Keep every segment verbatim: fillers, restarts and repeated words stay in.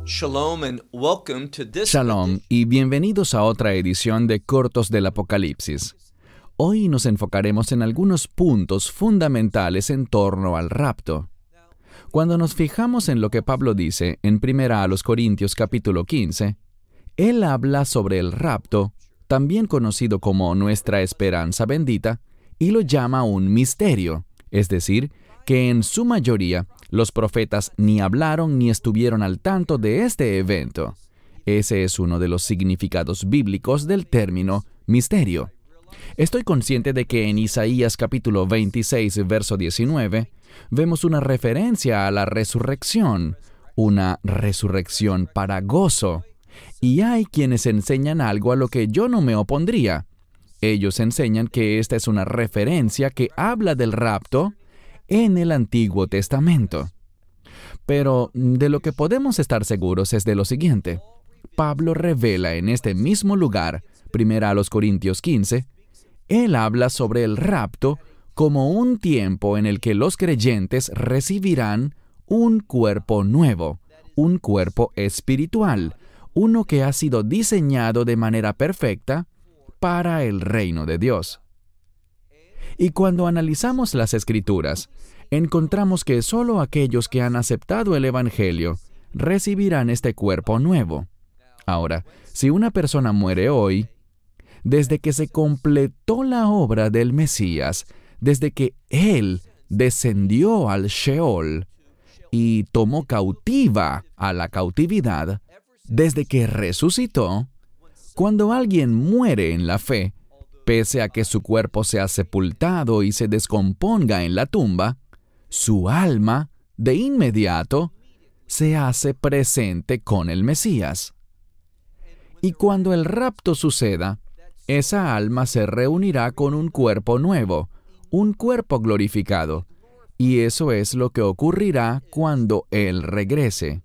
Shalom and welcome to this Shalom y bienvenidos a otra edición de Cortos del Apocalipsis. Hoy nos enfocaremos en algunos puntos fundamentales en torno al rapto. Cuando nos fijamos en lo que Pablo dice en Primera a los Corintios capítulo quince, él habla sobre el rapto, también conocido como nuestra esperanza bendita, y lo llama un misterio, es decir, que en su mayoría los profetas ni hablaron ni estuvieron al tanto de este evento. Ese es uno de los significados bíblicos del término misterio. Estoy consciente de que en Isaías capítulo veintiséis, verso diecinueve, vemos una referencia a la resurrección, una resurrección para gozo. Y hay quienes enseñan algo a lo que yo no me opondría. Ellos enseñan que esta es una referencia que habla del rapto en el Antiguo Testamento. Pero de lo que podemos estar seguros es de lo siguiente. Pablo revela en este mismo lugar, Primera a los Corintios quince, él habla sobre el rapto como un tiempo en el que los creyentes recibirán un cuerpo nuevo, un cuerpo espiritual, uno que ha sido diseñado de manera perfecta para el reino de Dios. Y cuando analizamos las Escrituras, encontramos que solo aquellos que han aceptado el Evangelio recibirán este cuerpo nuevo. Ahora, si una persona muere hoy, desde que se completó la obra del Mesías, desde que Él descendió al Sheol y tomó cautiva a la cautividad, desde que resucitó, cuando alguien muere en la fe, pese a que su cuerpo sea sepultado y se descomponga en la tumba, su alma, de inmediato, se hace presente con el Mesías. Y cuando el rapto suceda, esa alma se reunirá con un cuerpo nuevo, un cuerpo glorificado, y eso es lo que ocurrirá cuando Él regrese.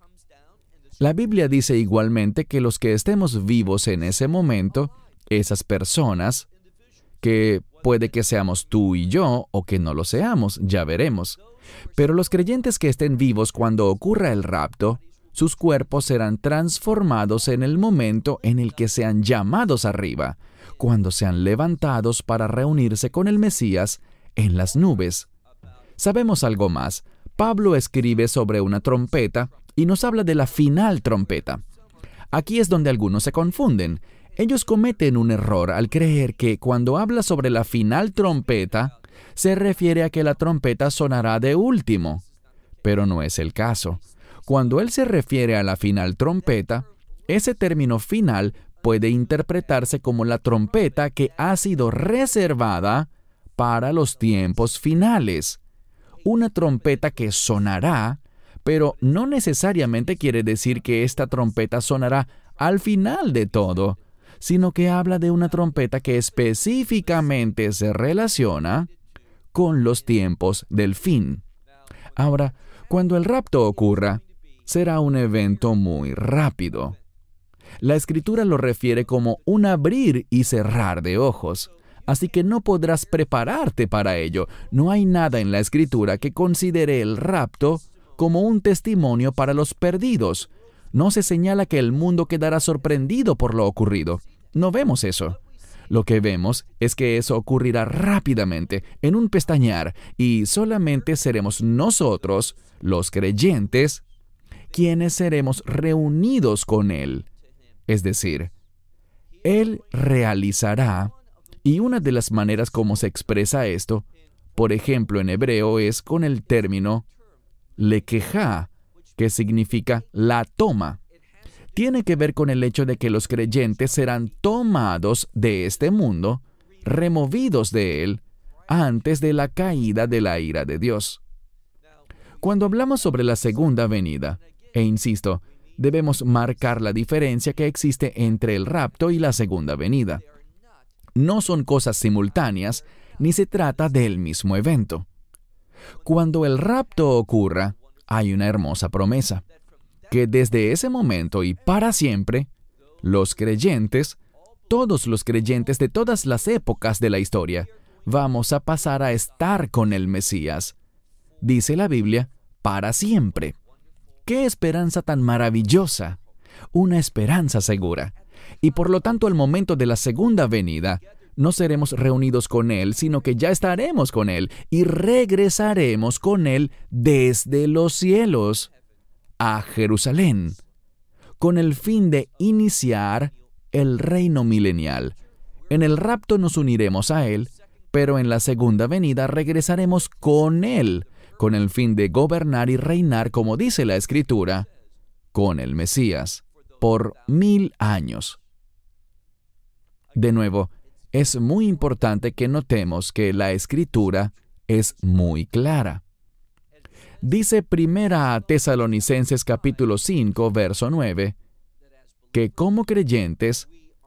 La Biblia dice igualmente que los que estemos vivos en ese momento, esas personas, que puede que seamos tú y yo, o que no lo seamos, ya veremos. Pero los creyentes que estén vivos cuando ocurra el rapto, sus cuerpos serán transformados en el momento en el que sean llamados arriba, cuando sean levantados para reunirse con el Mesías en las nubes. Sabemos algo más. Pablo escribe sobre una trompeta y nos habla de la final trompeta. Aquí es donde algunos se confunden. Ellos cometen un error al creer que cuando habla sobre la final trompeta, se refiere a que la trompeta sonará de último. Pero no es el caso. Cuando él se refiere a la final trompeta, ese término final puede interpretarse como la trompeta que ha sido reservada para los tiempos finales. Una trompeta que sonará, pero no necesariamente quiere decir que esta trompeta sonará al final de todo, sino que habla de una trompeta que específicamente se relaciona con los tiempos del fin. Ahora, cuando el rapto ocurra, será un evento muy rápido. La Escritura lo refiere como un abrir y cerrar de ojos, así que no podrás prepararte para ello. No hay nada en la Escritura que considere el rapto como un testimonio para los perdidos. No se señala que el mundo quedará sorprendido por lo ocurrido. No vemos eso. Lo que vemos es que eso ocurrirá rápidamente, en un pestañear, y solamente seremos nosotros, los creyentes, quienes seremos reunidos con Él. Es decir, Él realizará, y una de las maneras como se expresa esto, por ejemplo en hebreo, es con el término lekejá, que significa la toma. Tiene que ver con el hecho de que los creyentes serán tomados de este mundo, removidos de él, antes de la caída de la ira de Dios. Cuando hablamos sobre la segunda venida, e insisto, debemos marcar la diferencia que existe entre el rapto y la segunda venida. No son cosas simultáneas, ni se trata del mismo evento. Cuando el rapto ocurra, hay una hermosa promesa, que desde ese momento y para siempre, los creyentes, todos los creyentes de todas las épocas de la historia, vamos a pasar a estar con el Mesías. Dice la Biblia, para siempre. ¡Qué esperanza tan maravillosa! Una esperanza segura. Y por lo tanto, al momento de la segunda venida, no seremos reunidos con Él, sino que ya estaremos con Él y regresaremos con Él desde los cielos a Jerusalén, con el fin de iniciar el reino milenial. En el rapto nos uniremos a Él, pero en la segunda venida regresaremos con Él, con el fin de gobernar y reinar, como dice la Escritura, con el Mesías, por mil años. De nuevo, es muy importante que notemos que la Escritura es muy clara. Dice Primera a Tesalonicenses capítulo cinco, verso nueve, que como creyentes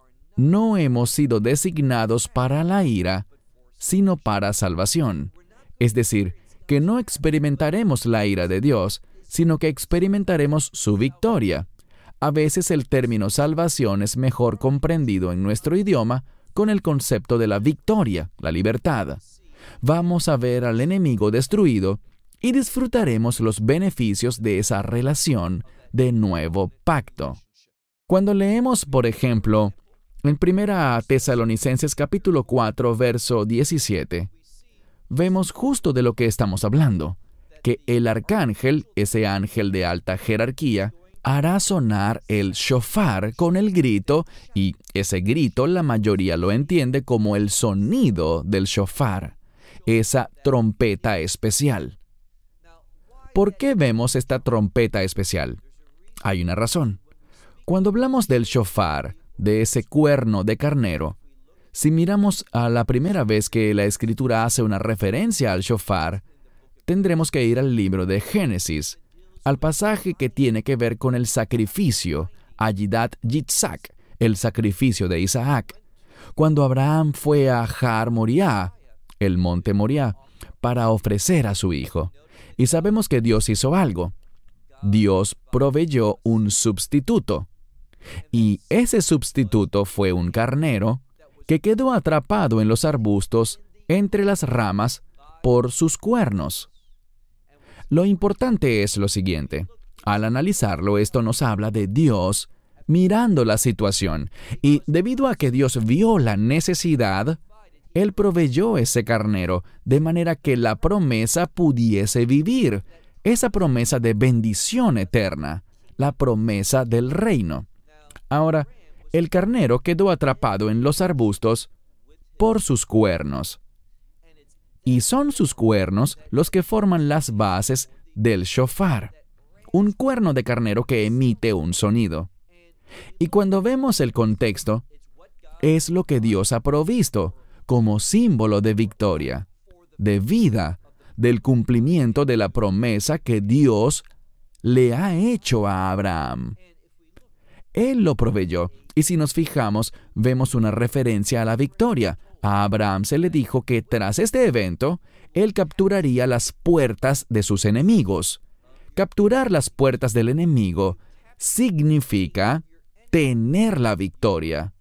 no hemos sido designados para la ira, sino para salvación. Es decir, que no experimentaremos la ira de Dios, sino que experimentaremos su victoria. A veces el término salvación es mejor comprendido en nuestro idioma con el concepto de la victoria, la libertad. Vamos a ver al enemigo destruido y disfrutaremos los beneficios de esa relación de nuevo pacto. Cuando leemos, por ejemplo, en Primera Tesalonicenses capítulo cuatro, verso diecisiete, vemos justo de lo que estamos hablando, que el arcángel, ese ángel de alta jerarquía, hará sonar el shofar con el grito, y ese grito la mayoría lo entiende como el sonido del shofar, esa trompeta especial. ¿Por qué vemos esta trompeta especial? Hay una razón. Cuando hablamos del shofar, de ese cuerno de carnero, si miramos a la primera vez que la Escritura hace una referencia al shofar, tendremos que ir al libro de Génesis, al pasaje que tiene que ver con el sacrificio, Ayidat Yitzhak, el sacrificio de Isaac, cuando Abraham fue a Har Moriah, el monte Moriah, para ofrecer a su hijo. Y sabemos que Dios hizo algo. Dios proveyó un sustituto. Y ese sustituto fue un carnero que quedó atrapado en los arbustos entre las ramas por sus cuernos. Lo importante es lo siguiente. Al analizarlo, esto nos habla de Dios mirando la situación. Y debido a que Dios vio la necesidad, Él proveyó ese carnero de manera que la promesa pudiese vivir. Esa promesa de bendición eterna, la promesa del reino. Ahora, el carnero quedó atrapado en los arbustos por sus cuernos. Y son sus cuernos los que forman las bases del shofar, un cuerno de carnero que emite un sonido. Y cuando vemos el contexto, es lo que Dios ha provisto como símbolo de victoria, de vida, del cumplimiento de la promesa que Dios le ha hecho a Abraham. Él lo proveyó, y si nos fijamos, vemos una referencia a la victoria. A Abraham se le dijo que tras este evento, él capturaría las puertas de sus enemigos. Capturar las puertas del enemigo significa tener la victoria.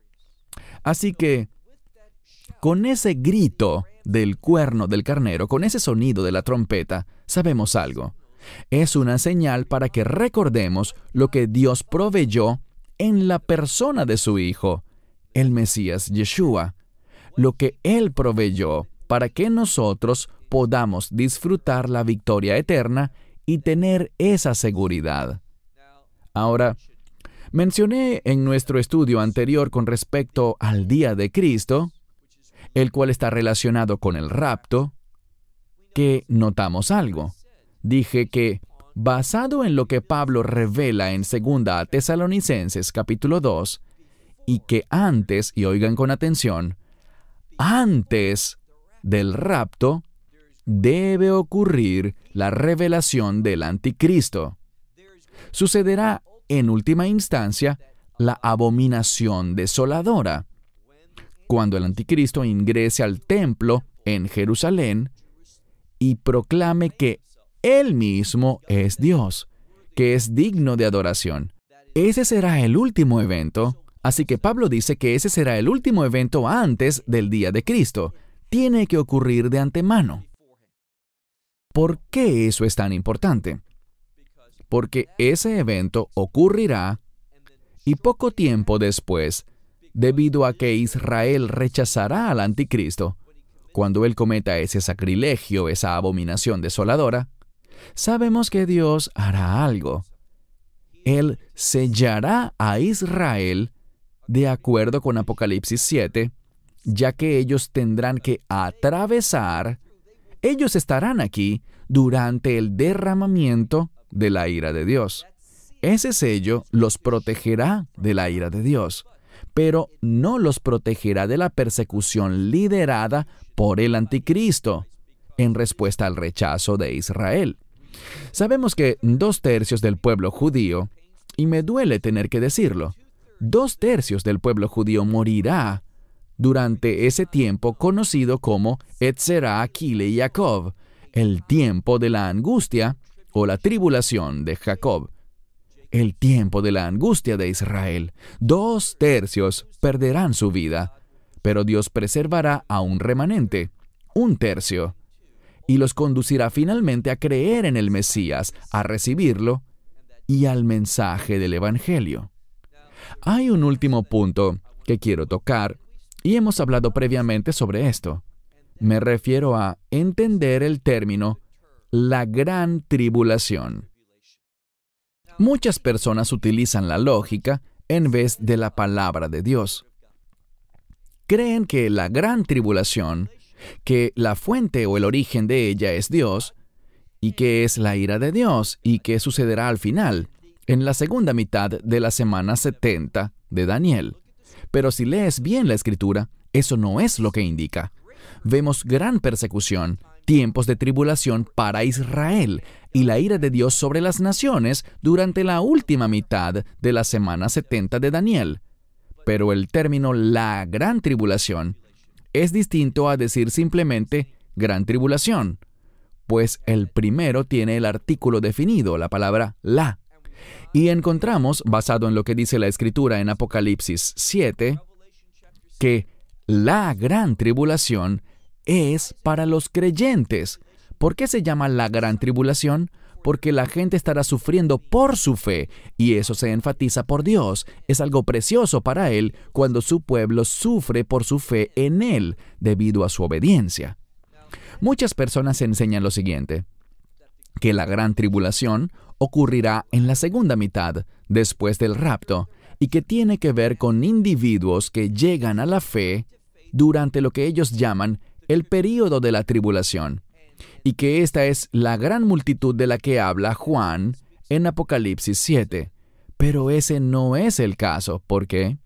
Así que, con ese grito del cuerno del carnero, con ese sonido de la trompeta, sabemos algo. Es una señal para que recordemos lo que Dios proveyó en la persona de su Hijo, el Mesías Yeshua, lo que Él proveyó para que nosotros podamos disfrutar la victoria eterna y tener esa seguridad. Ahora, mencioné en nuestro estudio anterior con respecto al día de Cristo, el cual está relacionado con el rapto, que notamos algo. Dije que, basado en lo que Pablo revela en Segunda Tesalonicenses capítulo dos, y que antes, y oigan con atención, antes del rapto, debe ocurrir la revelación del anticristo. Sucederá, en última instancia, la abominación desoladora, cuando el anticristo ingrese al templo en Jerusalén y proclame que Él mismo es Dios, que es digno de adoración. Ese será el último evento, así que Pablo dice que ese será el último evento antes del día de Cristo. Tiene que ocurrir de antemano. ¿Por qué eso es tan importante? porque ese evento ocurrirá y poco tiempo después, debido a que Israel rechazará al anticristo, cuando él cometa ese sacrilegio, esa abominación desoladora, sabemos que Dios hará algo. Él sellará a Israel de acuerdo con Apocalipsis siete, ya que ellos tendrán que atravesar, ellos estarán aquí durante el derramamiento de la ira de Dios. Ese sello los protegerá de la ira de Dios, pero no los protegerá de la persecución liderada por el anticristo, en respuesta al rechazo de Israel. Sabemos que dos tercios del pueblo judío, y me duele tener que decirlo, dos tercios del pueblo judío morirá durante ese tiempo conocido como Etzerá Kile Yaakov, el tiempo de la angustia o la tribulación de Jacob. El tiempo de la angustia de Israel. Dos tercios perderán su vida, pero Dios preservará a un remanente, un tercio, y los conducirá finalmente a creer en el Mesías, a recibirlo y al mensaje del Evangelio. Hay un último punto que quiero tocar, y hemos hablado previamente sobre esto. Me refiero a entender el término la gran tribulación. Muchas personas utilizan la lógica en vez de la palabra de Dios. Creen que la gran tribulación, que la fuente o el origen de ella es Dios, y que es la ira de Dios, y que sucederá al final, en la segunda mitad de la semana setenta de Daniel. Pero si lees bien la Escritura, eso no es lo que indica. Vemos gran persecución, tiempos de tribulación para Israel y la ira de Dios sobre las naciones durante la última mitad de la semana setenta de Daniel. Pero el término la gran tribulación es distinto a decir simplemente gran tribulación, pues el primero tiene el artículo definido, la palabra la. Y encontramos, basado en lo que dice la Escritura en Apocalipsis siete, que la gran tribulación es para los creyentes. ¿Por qué se llama la gran tribulación? Porque la gente estará sufriendo por su fe, y eso se enfatiza por Dios. Es algo precioso para Él cuando su pueblo sufre por su fe en Él, debido a su obediencia. Muchas personas enseñan lo siguiente, que la gran tribulación ocurrirá en la segunda mitad, después del rapto, y que tiene que ver con individuos que llegan a la fe durante lo que ellos llaman el período de la tribulación, y que esta es la gran multitud de la que habla Juan en Apocalipsis siete. Pero ese no es el caso. ¿Por qué?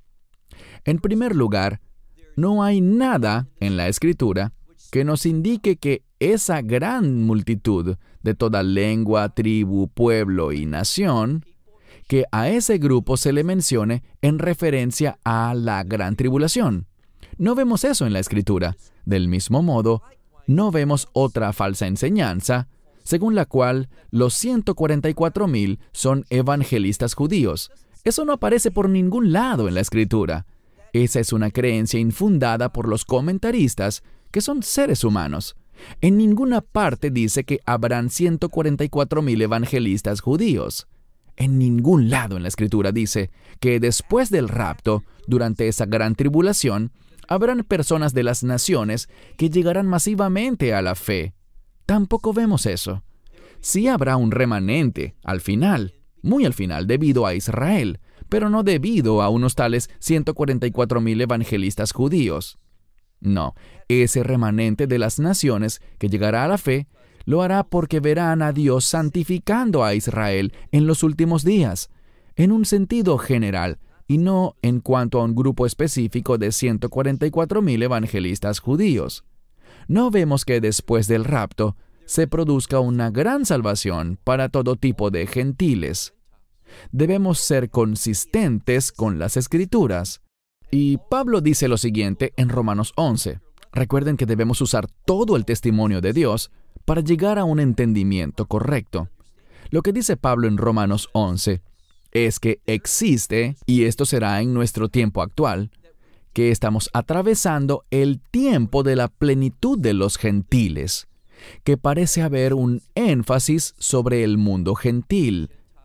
En primer lugar, no hay nada en la Escritura que nos indique que esa gran multitud de toda lengua, tribu, pueblo y nación, que a ese grupo se le mencione en referencia a la gran tribulación. No vemos eso en la Escritura. Del mismo modo, no vemos otra falsa enseñanza, según la cual los ciento cuarenta y cuatro mil son evangelistas judíos. Eso no aparece por ningún lado en la Escritura. Esa es una creencia infundada por los comentaristas, que son seres humanos. En ninguna parte dice que habrán ciento cuarenta y cuatro mil evangelistas judíos. En ningún lado en la Escritura dice que después del rapto, durante esa gran tribulación, habrán personas de las naciones que llegarán masivamente a la fe. Tampoco vemos eso. Sí habrá un remanente al final, muy al final, debido a Israel, pero no debido a unos tales ciento cuarenta y cuatro mil evangelistas judíos. No, ese remanente de las naciones que llegará a la fe lo hará porque verán a Dios santificando a Israel en los últimos días, en un sentido general, y no en cuanto a un grupo específico de ciento cuarenta y cuatro mil evangelistas judíos. No vemos que después del rapto se produzca una gran salvación para todo tipo de gentiles. Debemos ser consistentes con las Escrituras. Y Pablo dice lo siguiente en Romanos once. Recuerden que debemos usar todo el testimonio de Dios para llegar a un entendimiento correcto. Lo que dice Pablo en Romanos once es que existe, y esto será en nuestro tiempo actual, que estamos atravesando el tiempo de la plenitud de los gentiles, que parece haber un énfasis sobre el mundo gentil,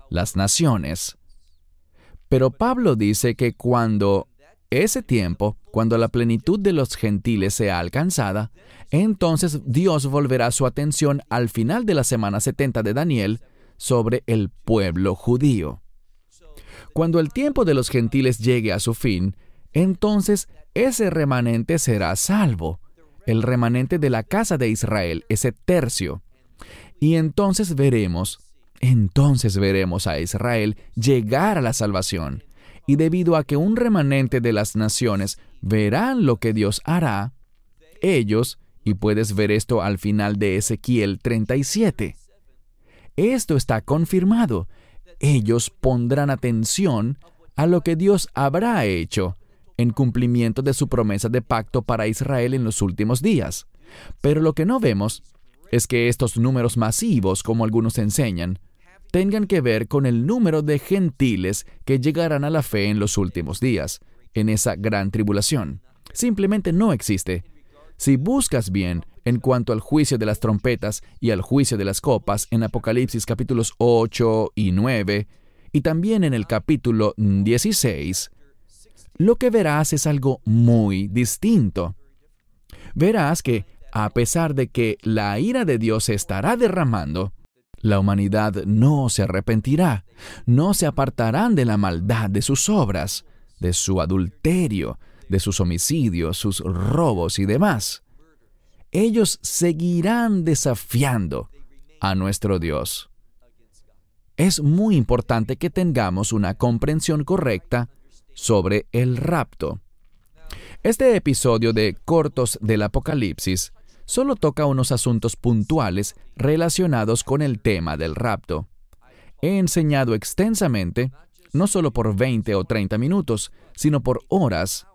las naciones. Pero Pablo dice que cuando ese tiempo, cuando la plenitud de los gentiles sea alcanzada, entonces Dios volverá su atención al final de la semana setenta de Daniel sobre el pueblo judío. Cuando el tiempo de los gentiles llegue a su fin, entonces ese remanente será salvo, el remanente de la casa de Israel, ese tercio. Y entonces veremos, entonces veremos a Israel llegar a la salvación. Y debido a que un remanente de las naciones verán lo que Dios hará, ellos, y puedes ver esto al final de Ezequiel treinta y siete, esto está confirmado. Ellos pondrán atención a lo que Dios habrá hecho en cumplimiento de su promesa de pacto para Israel en los últimos días. Pero lo que no vemos es que estos números masivos, como algunos enseñan, tengan que ver con el número de gentiles que llegarán a la fe en los últimos días, en esa gran tribulación. Simplemente no existe. Si buscas bien en cuanto al juicio de las trompetas y al juicio de las copas en Apocalipsis capítulos ocho y nueve, y también en el capítulo dieciséis, lo que verás es algo muy distinto. Verás que, a pesar de que la ira de Dios se estará derramando, la humanidad no se arrepentirá, no se apartarán de la maldad de sus obras, de su adulterio, de sus homicidios, sus robos y demás. Ellos seguirán desafiando a nuestro Dios. Es muy importante que tengamos una comprensión correcta sobre el rapto. Este episodio de Cortos del Apocalipsis solo toca unos asuntos puntuales relacionados con el tema del rapto. He enseñado extensamente, no solo por veinte o treinta minutos, sino por horas,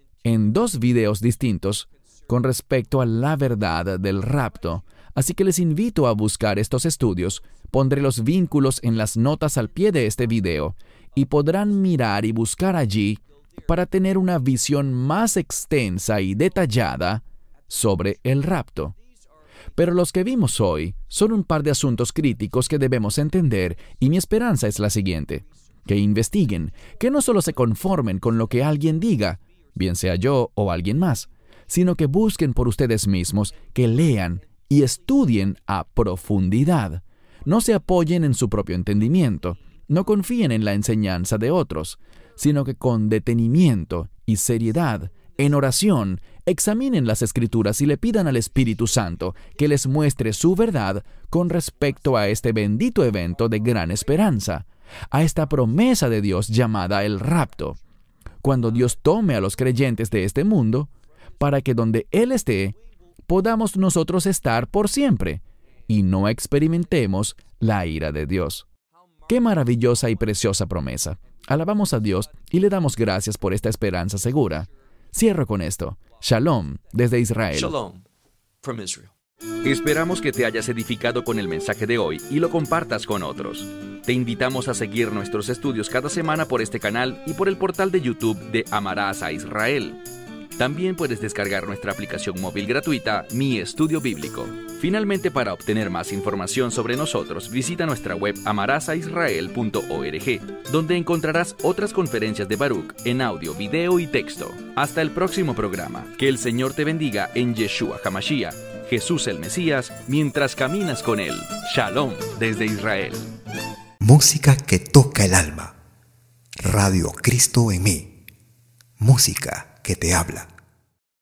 en dos videos distintos, con respecto a la verdad del rapto. Así que les invito a buscar estos estudios. Pondré los vínculos en las notas al pie de este video, y podrán mirar y buscar allí para tener una visión más extensa y detallada sobre el rapto. Pero los que vimos hoy son un par de asuntos críticos que debemos entender, y mi esperanza es la siguiente: que investiguen, que no solo se conformen con lo que alguien diga, bien sea yo o alguien más, sino que busquen por ustedes mismos, que lean y estudien a profundidad. No se apoyen en su propio entendimiento, no confíen en la enseñanza de otros, sino que con detenimiento y seriedad, en oración, examinen las Escrituras y le pidan al Espíritu Santo que les muestre su verdad con respecto a este bendito evento de gran esperanza, a esta promesa de Dios llamada el rapto, cuando Dios tome a los creyentes de este mundo, para que donde Él esté, podamos nosotros estar por siempre, y no experimentemos la ira de Dios. ¡Qué maravillosa y preciosa promesa! Alabamos a Dios y le damos gracias por esta esperanza segura. Cierro con esto. Shalom, desde Israel. Shalom from Israel. Esperamos que te hayas edificado con el mensaje de hoy y lo compartas con otros. Te invitamos a seguir nuestros estudios cada semana por este canal y por el portal de YouTube de Amarás a Israel. También puedes descargar nuestra aplicación móvil gratuita, Mi Estudio Bíblico. Finalmente, para obtener más información sobre nosotros, visita nuestra web amarás a israel punto org, donde encontrarás otras conferencias de Baruch en audio, video y texto. Hasta el próximo programa. Que el Señor te bendiga en Yeshua HaMashiach, Jesús el Mesías, mientras caminas con Él. Shalom desde Israel. Música que toca el alma. Radio Cristo en mí. Música que te habla.